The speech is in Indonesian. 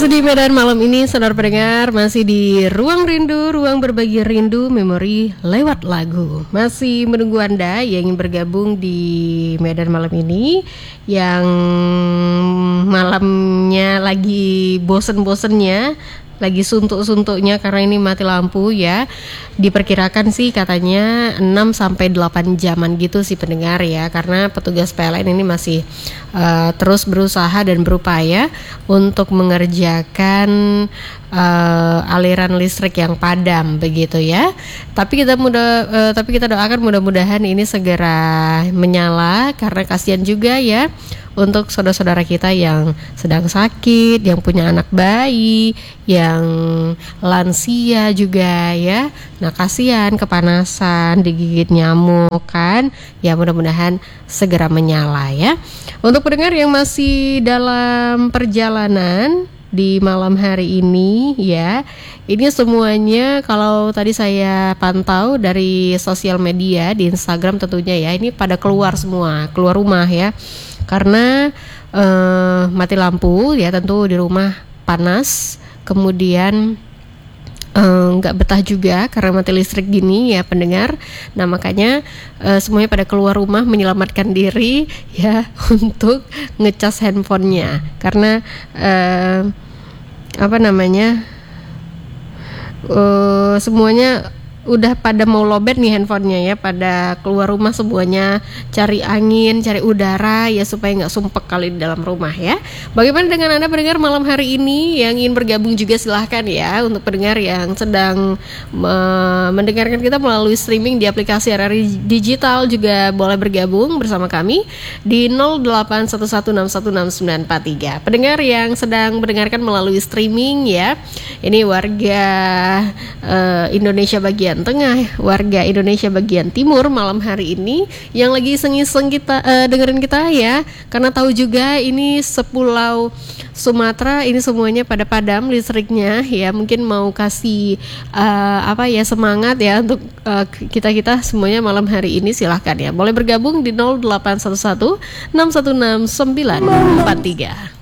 di Medan malam ini, saudara pendengar, masih di Ruang Rindu, ruang berbagi rindu, memori lewat lagu. Masih menunggu Anda yang ingin bergabung di Medan malam ini, yang malamnya lagi bosen-bosennya, lagi suntuk-suntuknya karena ini mati lampu ya. Diperkirakan sih katanya 6-8 jaman gitu sih pendengar ya, karena petugas PLN ini masih terus berusaha dan berupaya untuk mengerjakan aliran listrik yang padam begitu ya. Tapi kita doakan mudah-mudahan ini segera menyala, karena kasihan juga ya untuk saudara-saudara kita yang sedang sakit, yang punya anak bayi, yang lansia juga ya. Nah, kasihan kepanasan, digigit nyamuk kan. Ya, mudah-mudahan segera menyala ya. Untuk pendengar yang masih dalam perjalanan di malam hari ini ya, ini semuanya kalau tadi saya pantau dari sosial media di Instagram tentunya ya, ini pada keluar semua, keluar rumah ya, karena mati lampu ya, tentu di rumah panas, kemudian nggak betah juga karena mati listrik gini ya pendengar. Nah, makanya semuanya pada keluar rumah menyelamatkan diri ya untuk ngecas handphonenya, karena semuanya udah pada mau lobet nih handphonenya ya, pada keluar rumah semuanya cari angin, cari udara ya supaya nggak sumpek kali di dalam rumah ya. Bagaimana dengan Anda pendengar malam hari ini yang ingin bergabung juga silahkan ya. Untuk pendengar yang sedang mendengarkan kita melalui streaming di aplikasi RRI Digital juga boleh bergabung bersama kami di 0811616693. Pendengar yang sedang mendengarkan melalui streaming ya, ini warga Indonesia bagian tengah, warga Indonesia bagian timur malam hari ini yang lagi iseng-iseng kita dengerin kita ya, karena tahu juga ini sepulau Sumatera ini semuanya pada padam listriknya ya. Mungkin mau kasih semangat ya untuk kita semuanya malam hari ini, silahkan ya boleh bergabung di 0811 616 943.